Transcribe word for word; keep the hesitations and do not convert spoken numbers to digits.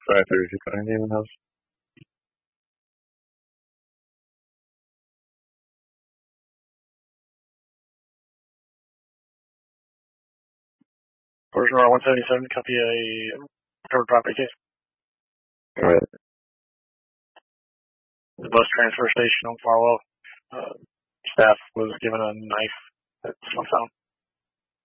five thirty-six ninety in the house. Portion R one seventy-seven, copy a recovered property case. Alright. The bus transfer station on Farwell. Uh, staff was given a knife at some found.